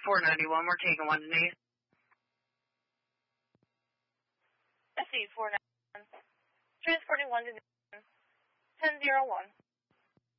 491, we're taking 1 Denise. SC 491. Transporting 1 Denise. 1001.